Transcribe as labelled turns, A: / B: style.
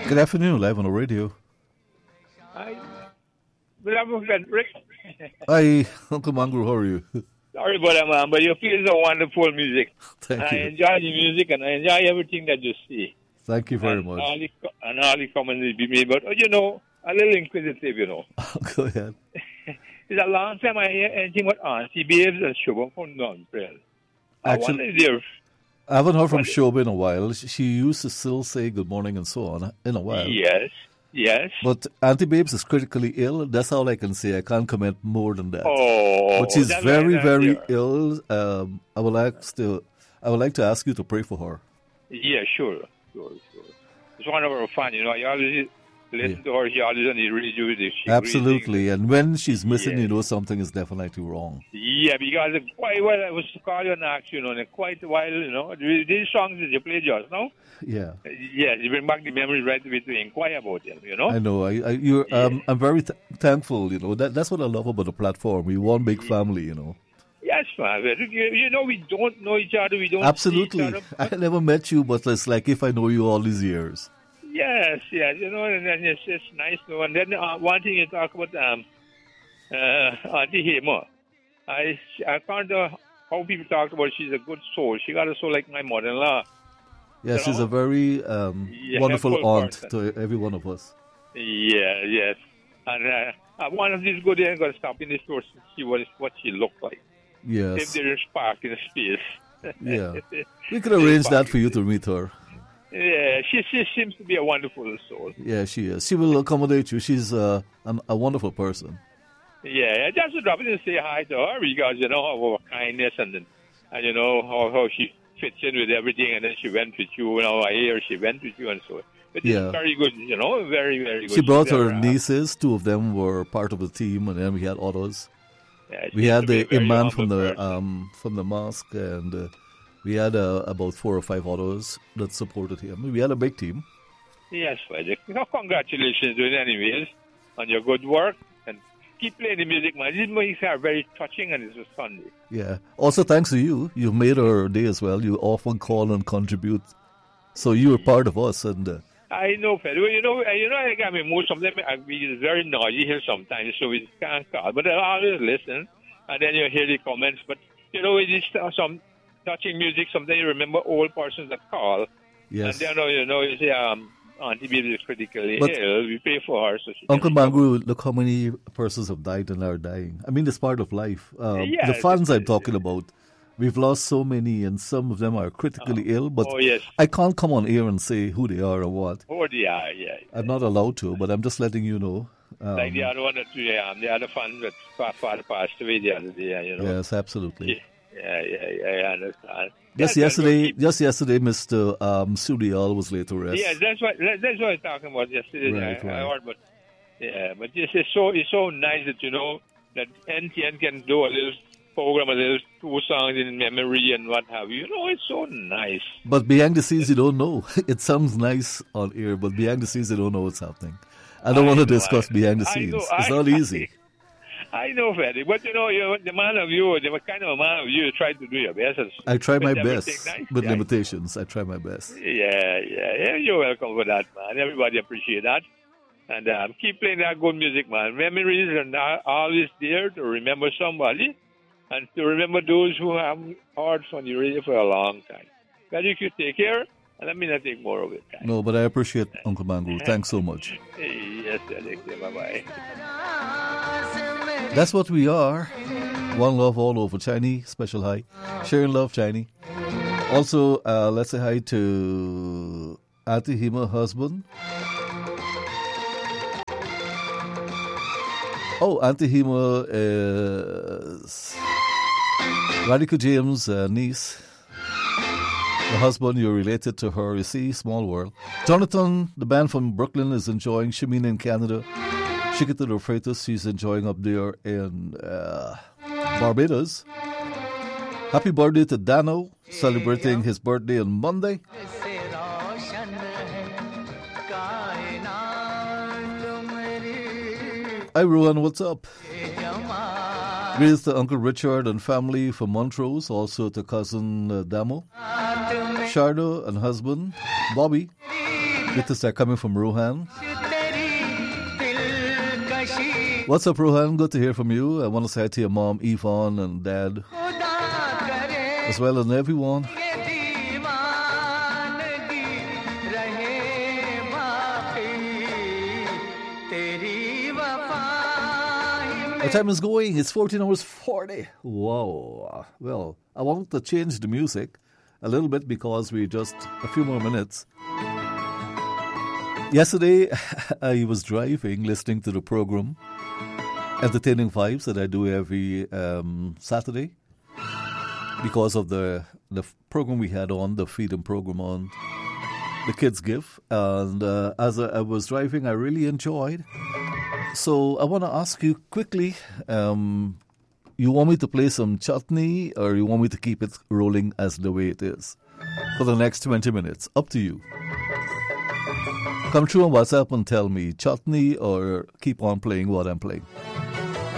A: Good afternoon, live on the radio.
B: Hi. Good afternoon, Rick.
A: Hi, Uncle Mangru, how are you?
B: Sorry about that, man, but you feel so wonderful music.
A: Thank
B: I
A: you.
B: enjoy the music and I enjoy everything that you see.
A: Thank you very
B: and
A: much.
B: All the comments be made, but, a little inquisitive.
A: Go ahead.
B: It's a long time I hear anything about Auntie Babes and Sugar from Nonprel. I wonder
A: Actually,
B: if they're...
A: I haven't heard from Shoba in a while. She used to still say good morning and so on in a while.
B: Yes.
A: But Auntie Babes is critically ill. That's all I can say. I can't comment more than that.
B: Oh,
A: but she's
B: that's
A: very,
B: right,
A: very
B: dear.
A: ill. I would like to ask you to pray for her.
B: Yeah, sure. It's one of our fans, I always listen to her. She always on the radio.
A: Absolutely. And when she's missing, something is definitely wrong.
B: Yeah, because quite a while I was to call you and ask you, and quite a while, these songs that you played just now.
A: Yeah.
B: Yeah, you bring back the memories right away to inquire about them,
A: I know. I'm very thankful, That's what I love about the platform. We're one big family,
B: Yes, man. We don't know each other. We don't
A: Absolutely.
B: see each other.
A: I never met you, but it's like if I know you all these years.
B: Yes, and then it's nice. And then one thing you talk about Auntie Hema. I can't how people talk about she's a good soul. She got a soul like my mother-in-law.
A: Yeah, she's a very wonderful aunt to every one of us.
B: Yeah, yes. And one of these good days, I'm going to stop in the store to see what she looked like.
A: Yes.
B: If there is spark in the space.
A: Yeah. We could arrange that for you to meet her.
B: Yeah, she seems to be a wonderful soul.
A: Yeah, she is. She will accommodate you. She's a wonderful person.
B: Yeah, just to drop in and say hi to her because, her kindness and how she fits in with everything. And then she went with you. I hear she went with you and so. But it's very good, very, very good.
A: She brought her nieces. Two of them were part of the team, and then we had others.
B: Yeah,
A: we had the imam from the mosque, and we had about 4 or 5 others that supported him. We had a big team.
B: Yes, Frederick. Congratulations, anyways, on your good work. And keep playing the music, man. These music are very touching, and it's a Sunday.
A: Yeah. Also, thanks to you. You've made our day as well. You often call and contribute. So you were part of us. And
B: I know, Frederick. I mean, sometimes it's very noisy here sometimes, so we can't call. But I always listen, and then you hear the comments. But, it's some touching music. Sometimes you remember old persons that call.
A: Yes.
B: And then, you say, Auntie Baby is critically ill. We pay for her. So
A: Uncle Mangru, look how many persons have died and are dying. I mean, it's part of life. The fans I'm talking about, we've lost so many, and some of them are critically ill. But I can't come on air and say who they are or what.
B: Oh, they are, yeah.
A: I'm not allowed to, but I'm just letting you know.
B: Like the other one, the other fan that father passed away the other day,
A: Yes, absolutely.
B: Yeah, I understand.
A: Just yesterday, Mr. Sudial was laid to rest.
B: Yeah, that's what I was talking about yesterday.
A: Right.
B: I heard, but it's so nice that that NTN can do a little program, a little 2 songs in memory and what have you. It's so nice.
A: But behind the scenes, you don't know. It sounds nice on air, but behind the scenes, you don't know what's happening. I don't want to discuss behind the scenes. It's not easy.
B: I know, Freddie, but you're the man of you, the kind of man of you try to do your best.
A: I try my best with limitations. I try my best.
B: Yeah, you're welcome for that, man. Everybody appreciate that. And keep playing that good music, man. Memories are always there to remember somebody and to remember those who have heard from the radio for a long time. But you could take care, and let me not take more of it.
A: No, but I appreciate Uncle Mangru. Thanks so much.
B: Yes, Alex. Bye-bye.
A: That's what we are. One love all over. Chinese, special hi. Sharing love, Chinese. Also, let's say hi to Auntie Hema, husband. Oh, Auntie Hema is Radical James' niece. The husband, you're related to her. You see, small world. Jonathan, the band from Brooklyn, is enjoying Shemina in Canada. Chiquita de Freitas, she's enjoying up there in Barbados. Happy birthday to Dano, celebrating his birthday on Monday. Hi, Rowan, what's up? Greetings to Uncle Richard and family from Montrose, also to cousin Damo, Shardo and husband, Bobby. Good to start coming from Rohan. What's up, Rohan? Good to hear from you. I want to say hi to your mom, Yvonne, and dad, as well as everyone. The time is going. It's 14 hours 40. Wow. Well, I want to change the music a little bit because we just a few more minutes. Yesterday, I was driving, listening to the program, Entertaining Vibes, that I do every Saturday, because of the program we had on, the Freedom program on the Kids Give. And as I was driving, I really enjoyed. So I want to ask you quickly, you want me to play some chutney or you want me to keep it rolling as the way it is for the next 20 minutes? Up to you. Come through on WhatsApp and tell me chutney or keep on playing what I'm playing.